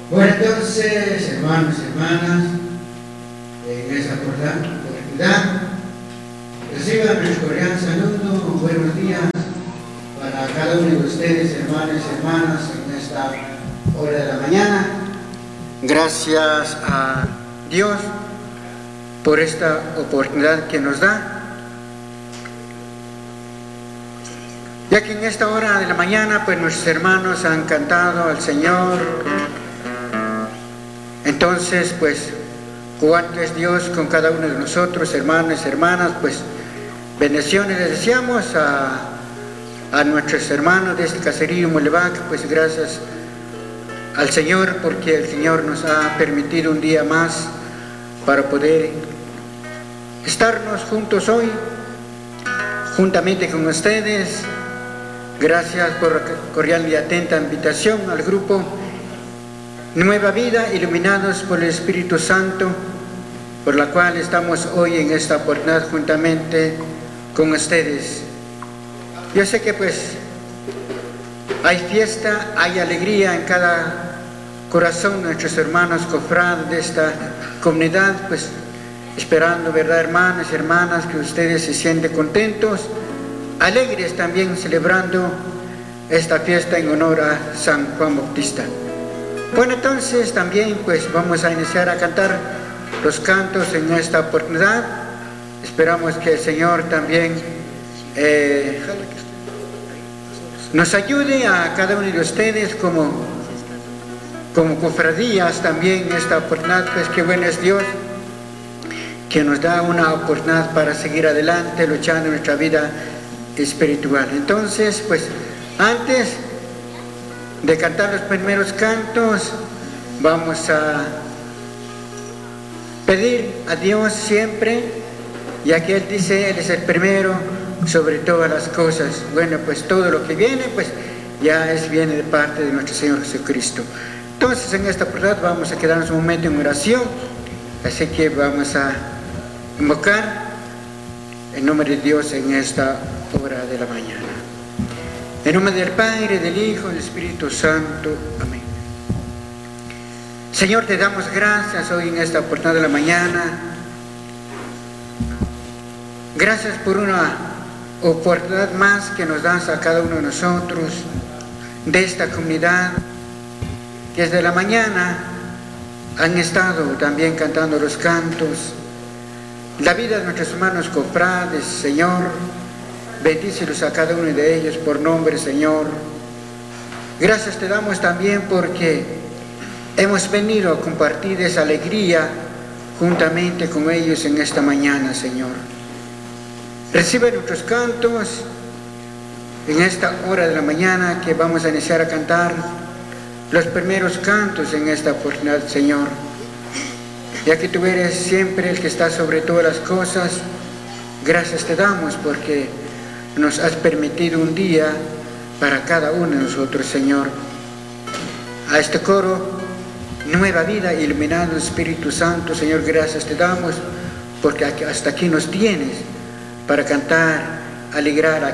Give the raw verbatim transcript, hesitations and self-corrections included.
Bueno, entonces, hermanos y hermanas, en esa oportunidad, reciban nuestro cordial saludo, buenos días para cada uno de ustedes, hermanos y hermanas, en esta hora de la mañana. Gracias a Dios por esta oportunidad que nos da, ya que en esta hora de la mañana, pues nuestros hermanos han cantado al Señor. Entonces, pues, cuánto es Dios con cada uno de nosotros, hermanos y hermanas, pues, bendiciones les deseamos a, a nuestros hermanos de este caserío Molevac, pues, gracias al Señor, porque el Señor nos ha permitido un día más para poder estarnos juntos hoy, juntamente con ustedes. Gracias por la cordial y atenta invitación al grupo Nueva Vida, iluminados por el Espíritu Santo, por la cual estamos hoy en esta oportunidad juntamente con ustedes. Yo sé que pues hay fiesta, hay alegría en cada corazón de nuestros hermanos cofrades de esta comunidad, pues esperando, ¿verdad, hermanos y hermanas, que ustedes se sienten contentos, alegres también, celebrando esta fiesta en honor a San Juan Bautista? Bueno, entonces también pues vamos a iniciar a cantar los cantos en esta oportunidad. Esperamos que el Señor también eh, nos ayude a cada uno de ustedes como, como cofradías también en esta oportunidad. Pues qué bueno es Dios, que nos da una oportunidad para seguir adelante luchando en nuestra vida espiritual. Entonces, pues antes de cantar los primeros cantos, vamos a pedir a Dios siempre, ya que Él dice, Él es el primero sobre todas las cosas. Bueno, pues todo lo que viene, pues ya es, viene de parte de nuestro Señor Jesucristo. Entonces, en esta oportunidad vamos a quedarnos un momento en oración, así que vamos a invocar el nombre de Dios en esta hora de la mañana. En nombre del Padre, del Hijo y del Espíritu Santo. Amén. Señor, te damos gracias hoy en esta oportunidad de la mañana. Gracias por una oportunidad más que nos das a cada uno de nosotros, de esta comunidad, que desde la mañana han estado también cantando los cantos. La vida de nuestros hermanos cofrades, Señor, bendícelos a cada uno de ellos por nombre, Señor. Gracias te damos también porque hemos venido a compartir esa alegría juntamente con ellos en esta mañana, Señor. Recibe nuestros cantos en esta hora de la mañana que vamos a iniciar a cantar los primeros cantos en esta oportunidad, Señor. Ya que tú eres siempre el que está sobre todas las cosas, gracias te damos porque nos has permitido un día para cada uno de nosotros, Señor. A este coro, Nueva Vida, iluminado Espíritu Santo, Señor, gracias te damos porque hasta aquí nos tienes para cantar, alegrar a